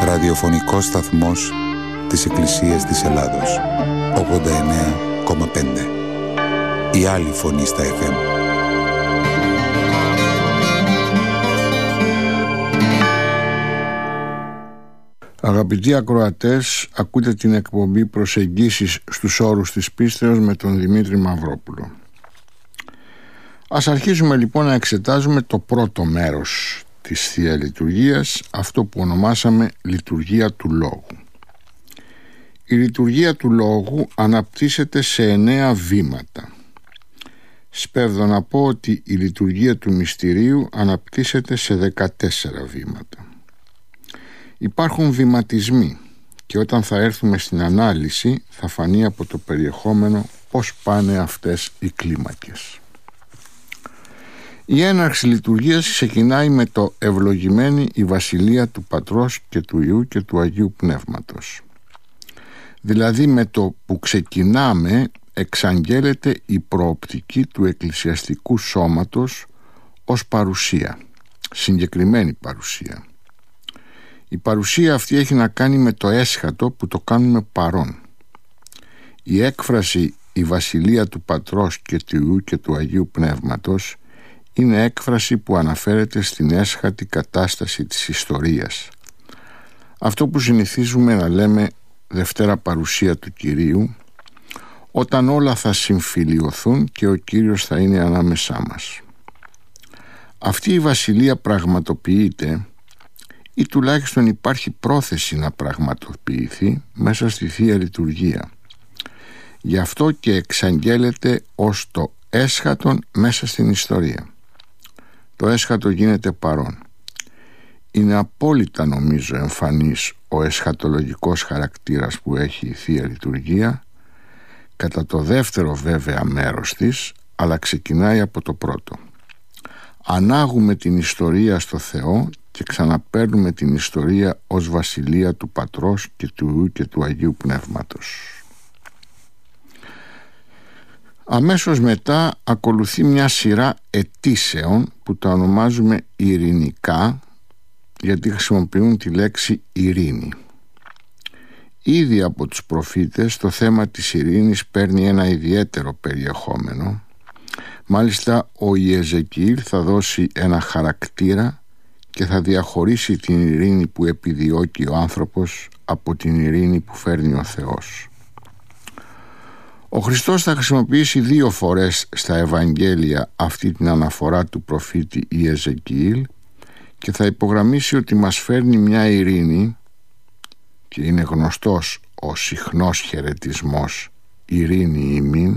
Ραδιοφωνικός σταθμός της Εκκλησίας της Ελλάδος. 89,5. Η άλλη φωνή στα FM. Αγαπητοί ακροατές, ακούτε την εκπομπή «Προσεγγίσεις στους όρους της πίστεως» με τον Δημήτρη Μαυρόπουλο. Ας αρχίσουμε λοιπόν να εξετάζουμε το πρώτο μέρος της Θεία Λειτουργίας, αυτό που ονομάσαμε λειτουργία του Λόγου. Η λειτουργία του Λόγου αναπτύσσεται σε 9 βήματα. Σπέβδω να πω ότι η λειτουργία του μυστηρίου αναπτύσσεται σε 14 βήματα. Υπάρχουν βηματισμοί και όταν θα έρθουμε στην ανάλυση θα φανεί από το περιεχόμενο πώς πάνε αυτές οι κλίμακες. Η έναρξη λειτουργίας ξεκινάει με το «Ευλογημένη η Βασιλεία του Πατρός και του Υιού και του Αγίου Πνεύματος». Δηλαδή με το που ξεκινάμε εξαγγέλλεται η προοπτική του εκκλησιαστικού σώματος ως παρουσία, συγκεκριμένη παρουσία. Η παρουσία αυτή έχει να κάνει με το έσχατο που το κάνουμε παρόν. Η έκφραση «η Βασιλεία του Πατρός και του Υιού και του Αγίου Πνεύματος» είναι έκφραση που αναφέρεται στην έσχατη κατάσταση της ιστορίας. Αυτό που συνηθίζουμε να λέμε Δευτέρα Παρουσία του Κυρίου, όταν όλα θα συμφιλιωθούν και ο Κύριος θα είναι ανάμεσά μας. Αυτή η Βασιλεία πραγματοποιείται ή τουλάχιστον υπάρχει πρόθεση να πραγματοποιηθεί μέσα στη Θεία Λειτουργία. Γι' αυτό και εξαγγέλλεται ως το έσχατον μέσα στην ιστορία. Το έσχατο γίνεται παρόν. Είναι απόλυτα νομίζω εμφανής ο εσχατολογικός χαρακτήρας που έχει η Θεία Λειτουργία, κατά το δεύτερο βέβαια μέρος της, αλλά ξεκινάει από το πρώτο. Ανάγουμε την ιστορία στο Θεό και ξαναπαίρνουμε την ιστορία ως Βασιλεία του Πατρός και του Υιού και του Αγίου Πνεύματος. Αμέσως μετά ακολουθεί μια σειρά αιτήσεων που τα ονομάζουμε ειρηνικά, γιατί χρησιμοποιούν τη λέξη ειρήνη. Ήδη από τους προφήτες το θέμα της ειρήνης παίρνει ένα ιδιαίτερο περιεχόμενο. Μάλιστα ο Ιεζεκιήλ θα δώσει ένα χαρακτήρα και θα διαχωρίσει την ειρήνη που επιδιώκει ο άνθρωπος από την ειρήνη που φέρνει ο Θεός. Ο Χριστός θα χρησιμοποιήσει 2 φορές στα Ευαγγέλια αυτή την αναφορά του προφήτη Ιεζεκιήλ και θα υπογραμμίσει ότι μας φέρνει μια ειρήνη, και είναι γνωστός ο συχνός χαιρετισμός «ειρήνη ημίν»,